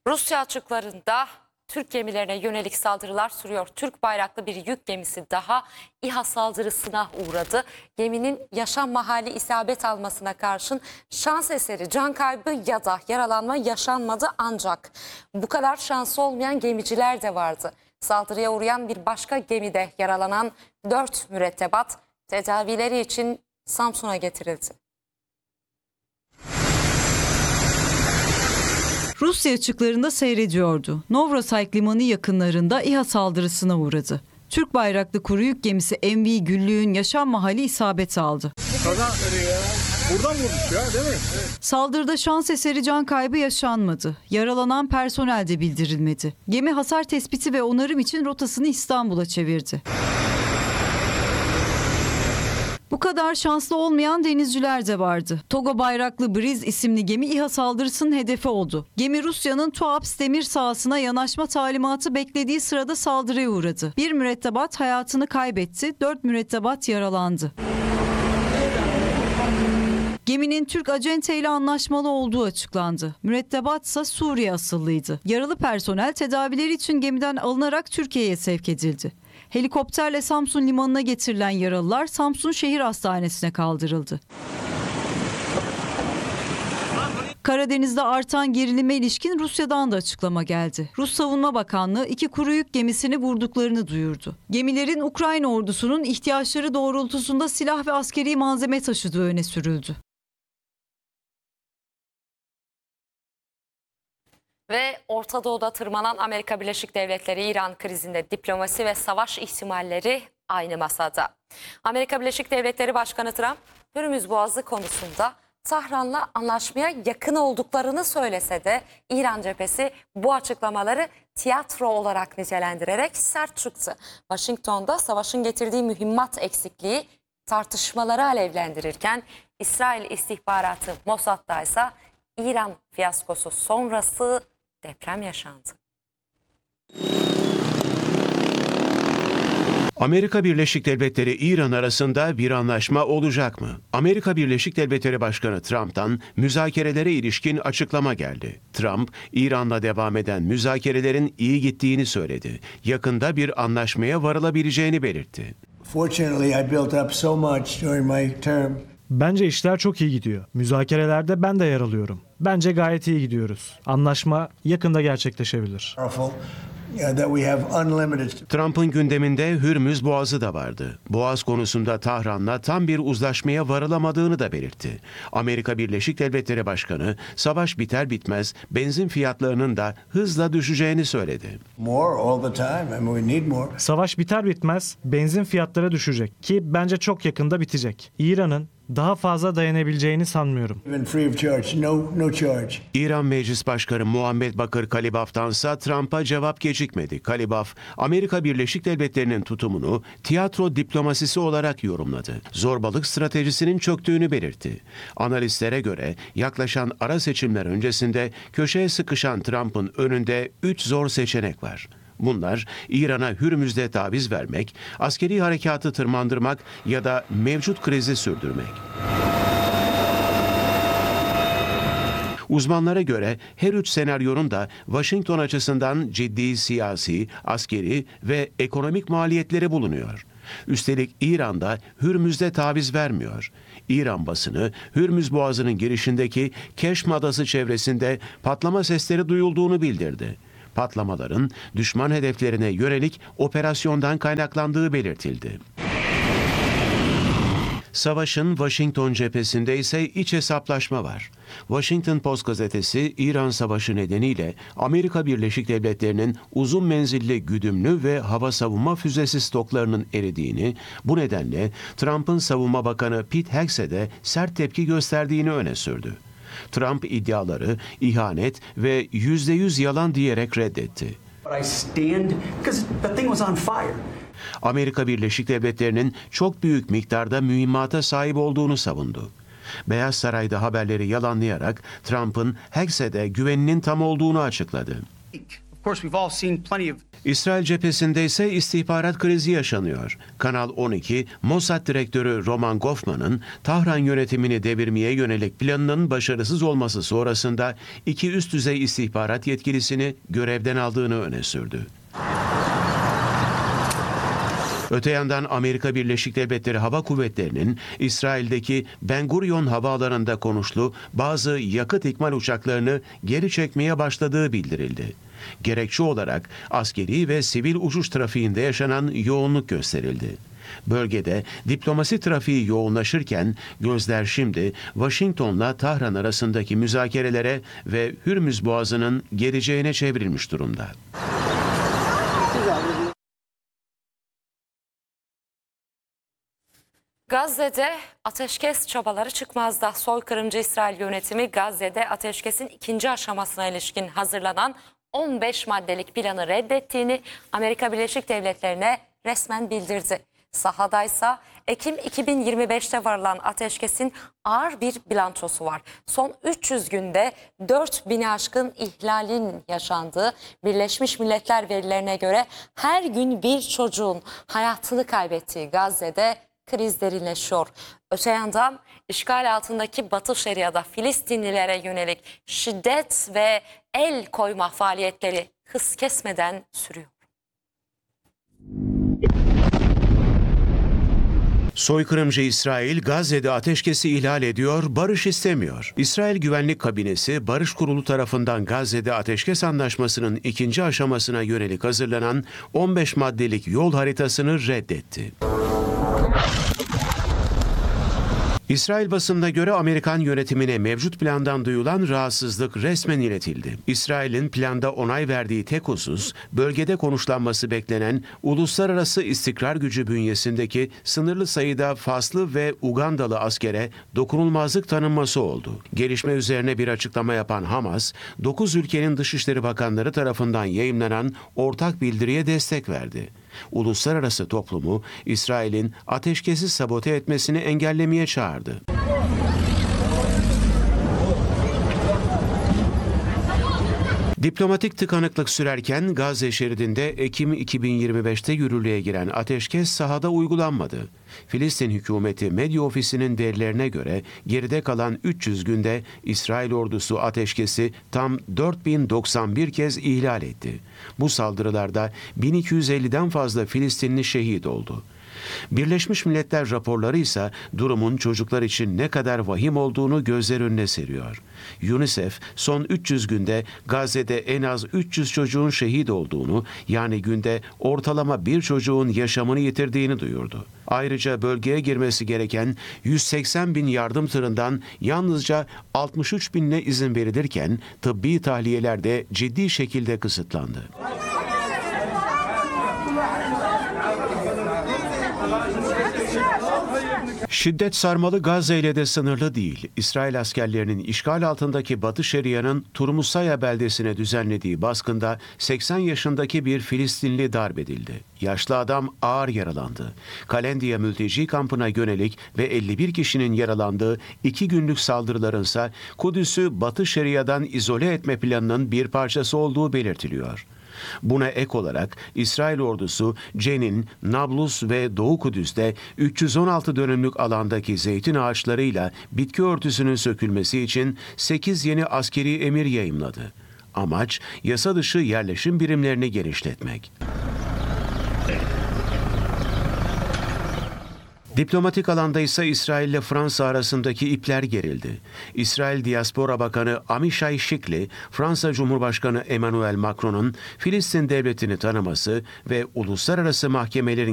Rusya açıklarında Türk gemilerine yönelik saldırılar sürüyor. Türk bayraklı bir yük gemisi daha İHA saldırısına uğradı. Geminin yaşam mahalli isabet almasına karşın şans eseri can kaybı ya da yaralanma yaşanmadı, ancak bu kadar şanslı olmayan gemiciler de vardı. Saldırıya uğrayan bir başka gemide yaralanan 4 mürettebat tedavileri için Samsun'a getirildi. Rusya açıklarında seyrediyordu. Novrosayk limanı yakınlarında İHA saldırısına uğradı. Türk bayraklı kuru yük gemisi MV Güllü'nün yaşam mahalli isabet aldı. Buradan vurmuş ya, değil mi? Evet. Saldırıda şans eseri can kaybı yaşanmadı. Yaralanan personel de bildirilmedi. Gemi hasar tespiti ve onarım için rotasını İstanbul'a çevirdi. Bu kadar şanslı olmayan denizciler de vardı. Togo bayraklı Briz isimli gemi İHA saldırısının hedefi oldu. Gemi Rusya'nın Tuapse demir sahasına yanaşma talimatı beklediği sırada saldırıya uğradı. Bir mürettebat hayatını kaybetti, 4 mürettebat yaralandı. Geminin Türk acenteyle anlaşmalı olduğu açıklandı. Mürettebat ise Suriye asıllıydı. Yaralı personel tedavileri için gemiden alınarak Türkiye'ye sevk edildi. Helikopterle Samsun limanına getirilen yaralılar Samsun Şehir Hastanesi'ne kaldırıldı. Karadeniz'de artan gerilime ilişkin Rusya'dan da açıklama geldi. Rus Savunma Bakanlığı 2 kuru yük gemisini vurduklarını duyurdu. Gemilerin Ukrayna ordusunun ihtiyaçları doğrultusunda silah ve askeri malzeme taşıdığı öne sürüldü. Ve Orta Doğu'da tırmanan Amerika Birleşik Devletleri-İran krizinde diplomasi ve savaş ihtimalleri aynı masada. Amerika Birleşik Devletleri Başkanı Trump, Hürmüz Boğazı konusunda Tahran'la anlaşmaya yakın olduklarını söylese de İran cephesi bu açıklamaları tiyatro olarak nitelendirerek sert çıktı. Washington'da savaşın getirdiği mühimmat eksikliği tartışmaları alevlendirirken İsrail istihbaratı Mossad'da ise İran fiyaskosu sonrası deprem yaşandı. Amerika Birleşik Devletleri İran arasında bir anlaşma olacak mı? Amerika Birleşik Devletleri Başkanı Trump'tan müzakerelere ilişkin açıklama geldi. Trump, İran'la devam eden müzakerelerin iyi gittiğini söyledi. Yakında bir anlaşmaya varılabileceğini belirtti. Bence işler çok iyi gidiyor. Müzakerelerde ben de yer alıyorum. Bence gayet iyi gidiyoruz. Anlaşma yakında gerçekleşebilir. Trump'ın gündeminde Hürmüz Boğazı da vardı. Boğaz konusunda Tahran'la tam bir uzlaşmaya varılamadığını da belirtti. Amerika Birleşik Devletleri Başkanı, savaş biter bitmez benzin fiyatlarının da hızla düşeceğini söyledi. Savaş biter bitmez benzin fiyatları düşecek ki bence çok yakında bitecek. İran'ın daha fazla dayanabileceğini sanmıyorum. İran Meclis Başkanı Muhammed Bakır Kalibaf'tansa Trump'a cevap gecikmedi. Kalibaf, Amerika Birleşik Devletleri'nin tutumunu tiyatro diplomasisi olarak yorumladı. Zorbalık stratejisinin çöktüğünü belirtti. Analistlere göre yaklaşan ara seçimler öncesinde köşeye sıkışan Trump'ın önünde 3 zor seçenek var. Bunlar İran'a Hürmüz'de taviz vermek, askeri harekatı tırmandırmak ya da mevcut krizi sürdürmek. Uzmanlara göre her 3 senaryonun da Washington açısından ciddi siyasi, askeri ve ekonomik maliyetleri bulunuyor. Üstelik İran da Hürmüz'de taviz vermiyor. İran basını Hürmüz Boğazı'nın girişindeki Keşm Adası çevresinde patlama sesleri duyulduğunu bildirdi. Patlamaların düşman hedeflerine yönelik operasyondan kaynaklandığı belirtildi. Savaşın Washington cephesinde ise iç hesaplaşma var. Washington Post gazetesi İran Savaşı nedeniyle Amerika Birleşik Devletleri'nin uzun menzilli güdümlü ve hava savunma füzesi stoklarının eridiğini, bu nedenle Trump'ın savunma bakanı Pete Hegseth'e sert tepki gösterdiğini öne sürdü. Trump iddiaları ihanet ve %100 yalan diyerek reddetti. Amerika Birleşik Devletleri'nin çok büyük miktarda mühimmata sahip olduğunu savundu. Beyaz Saray'da haberleri yalanlayarak Trump'ın Hegseth'e güveninin tam olduğunu açıkladı. Of course, we've all seen plenty of İsrail cephesinde ise istihbarat krizi yaşanıyor. Kanal 12, Mossad direktörü Roman Goffman'ın Tahran yönetimini devirmeye yönelik planının başarısız olması sonrasında iki üst düzey istihbarat yetkilisini görevden aldığını öne sürdü. Öte yandan Amerika Birleşik Devletleri Hava Kuvvetleri'nin İsrail'deki Ben Gurion havaalanında konuşlu bazı yakıt ikmal uçaklarını geri çekmeye başladığı bildirildi. Gerekçe olarak askeri ve sivil uçuş trafiğinde yaşanan yoğunluk gösterildi. Bölgede diplomasi trafiği yoğunlaşırken gözler şimdi Washington'la Tahran arasındaki müzakerelere ve Hürmüz Boğazı'nın geleceğine çevrilmiş durumda. Gazze'de ateşkes çabaları çıkmazda. Soykırımcı İsrail yönetimi Gazze'de ateşkesin ikinci aşamasına ilişkin hazırlanan 15 maddelik planı reddettiğini Amerika Birleşik Devletleri'ne resmen bildirdi. Sahadaysa Ekim 2025'te varılan ateşkesin ağır bir bilançosu var. Son 300 günde 4000'i aşkın ihlalin yaşandığı Birleşmiş Milletler verilerine göre her gün bir çocuğun hayatını kaybettiği Gazze'de kriz derinleşiyor. Öte yandan işgal altındaki Batı Şeria'da Filistinlilere yönelik şiddet ve el koyma faaliyetleri hız kesmeden sürüyor. Soykırımcı İsrail Gazze'de ateşkesi ihlal ediyor, barış istemiyor. İsrail Güvenlik Kabinesi, Barış Kurulu tarafından Gazze'de ateşkes anlaşmasının ikinci aşamasına yönelik hazırlanan 15 maddelik yol haritasını reddetti. İsrail basınına göre Amerikan yönetimine mevcut plandan duyulan rahatsızlık resmen iletildi. İsrail'in planda onay verdiği tek husus, bölgede konuşlanması beklenen uluslararası istikrar gücü bünyesindeki sınırlı sayıda Faslı ve Ugandalı askere dokunulmazlık tanınması oldu. Gelişme üzerine bir açıklama yapan Hamas, 9 ülkenin dışişleri bakanları tarafından yayımlanan ortak bildiriye destek verdi. Uluslararası toplumu İsrail'in ateşkesi sabote etmesini engellemeye çağırdı. Diplomatik tıkanıklık sürerken Gazze şeridinde Ekim 2025'te yürürlüğe giren ateşkes sahada uygulanmadı. Filistin hükümeti medya ofisinin verilerine göre geride kalan 300 günde İsrail ordusu ateşkesi tam 4091 kez ihlal etti. Bu saldırılarda 1250'den fazla Filistinli şehit oldu. Birleşmiş Milletler raporları ise durumun çocuklar için ne kadar vahim olduğunu gözler önüne seriyor. UNICEF son 300 günde Gazze'de en az 300 çocuğun şehit olduğunu, yani günde ortalama bir çocuğun yaşamını yitirdiğini duyurdu. Ayrıca bölgeye girmesi gereken 180 bin yardım tırından yalnızca 63 binine izin verilirken tıbbi tahliyeler de ciddi şekilde kısıtlandı. Şiddet sarmalı Gazze ile de sınırlı değil. İsrail askerlerinin işgal altındaki Batı Şeria'nın Turmusaya beldesine düzenlediği baskında 80 yaşındaki bir Filistinli darp edildi. Yaşlı adam ağır yaralandı. Kalendiya mülteci kampına yönelik ve 51 kişinin yaralandığı 2 günlük saldırılarınsa Kudüs'ü Batı Şeria'dan izole etme planının bir parçası olduğu belirtiliyor. Buna ek olarak İsrail ordusu Cenin, Nablus ve Doğu Kudüs'te 316 dönümlük alandaki zeytin ağaçlarıyla bitki örtüsünün sökülmesi için 8 yeni askeri emir yayımladı. Amaç yasa dışı yerleşim birimlerini genişletmek. Diplomatik alanda ise İsrail ile Fransa arasındaki ipler gerildi. İsrail Diaspora Bakanı Amishai Shikli, Fransa Cumhurbaşkanı Emmanuel Macron'un Filistin devletini tanıması ve uluslararası mahkemelerin